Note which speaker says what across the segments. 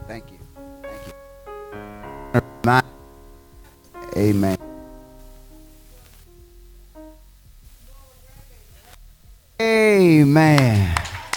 Speaker 1: Thank you. Thank you. Amen. Amen.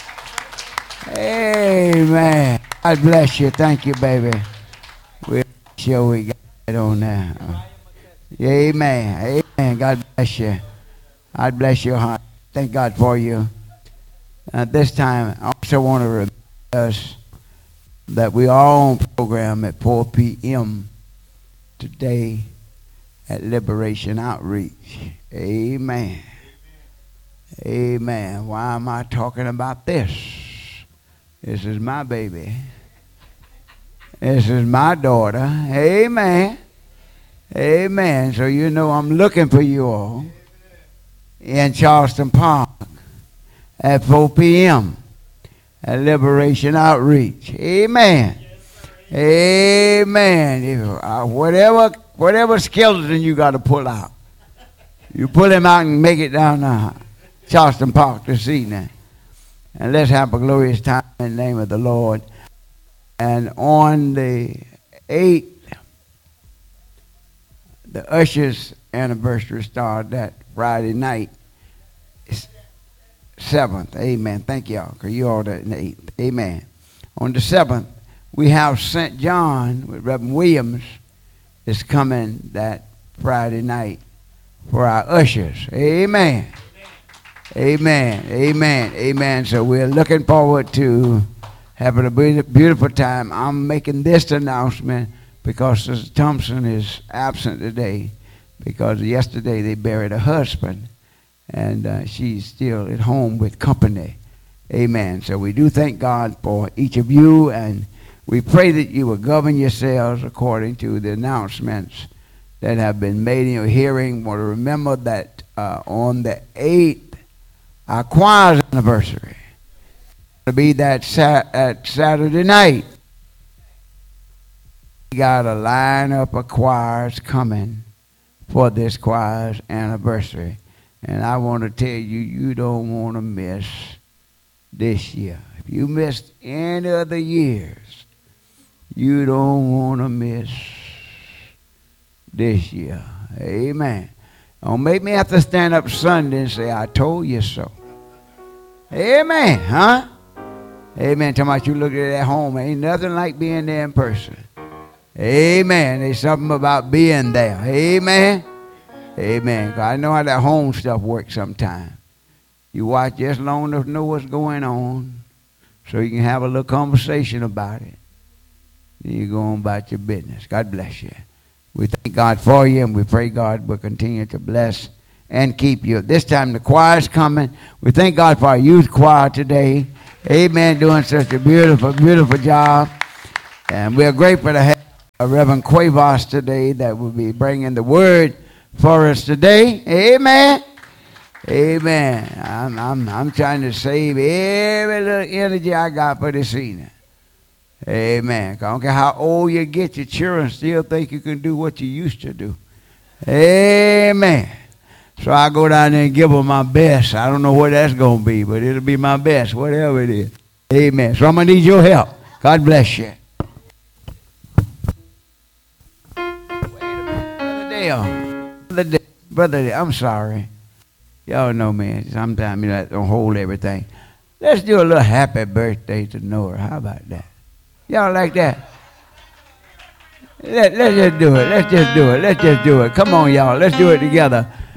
Speaker 1: Amen. God bless you. Thank you, baby. We're sure we got it on there. Amen. Amen. God bless you. God bless your heart. Thank God for you. This time, I also want to remind us that we are on program at 4 p.m. today at Liberation Outreach. Amen. Amen. Why am I talking about this? This is my baby. This is my daughter. Amen. Amen. So you know I'm looking for you all in Charleston Park at 4 p.m. at Liberation Outreach. Amen. Amen. Whatever skeleton you got to pull out, you pull him out and make it down Charleston Park this evening. And let's have a glorious time in the name of the Lord. And on the 8th, the Ushers anniversary started that Friday night. It's 7th. Amen. Thank y'all, because you all that in the 8th. Amen. On the 7th, we have St. John with Reverend Williams is coming that Friday night for our ushers. Amen. Amen. Amen. Amen. So we're looking forward to having a beautiful time. I'm making this announcement because Sister Thompson is absent today because yesterday they buried her husband and she's still at home with company. Amen. So we do thank God for each of you, and we pray that you will govern yourselves according to the announcements that have been made in your hearing. Want to remember that on the 8th, our choir's anniversary will be that Saturday night. We got a lineup of choirs coming for this choir's anniversary. And I want to tell you, you don't want to miss this year. If you missed any other years, you don't want to miss this year. Amen. Don't make me have to stand up Sunday and say, I told you so. Amen, huh? Amen. Talking about you look at it at home. Ain't nothing like being there in person. Amen. There's something about being there. Amen. Amen. 'Cause I know how that home stuff works sometimes. You watch just long enough to know what's going on so you can have a little conversation about it. Then you go on about your business. God bless you. We thank God for you, and we pray God will continue to bless and keep you. This time the choir's coming. We thank God for our youth choir today. Amen. Doing such a beautiful, beautiful job. And we're grateful to have Reverend Cuevas today that will be bringing the word for us today. Amen. Amen. I'm trying to save every little energy I got for this evening. Amen. I don't care how old you get, your children still think you can do what you used to do. Amen. So I go down there and give them my best. I don't know what that's going to be, but it'll be my best, whatever it is. Amen. So I'm going to need your help. God bless you. Wait a minute. Brother Dale, I'm sorry. Y'all know, man, sometimes you don't hold everything. Let's do a little happy birthday to Nora. How about that? Y'all like that? Let's just do it. Let's just do it. Let's just do it. Come on, y'all. Let's do it together.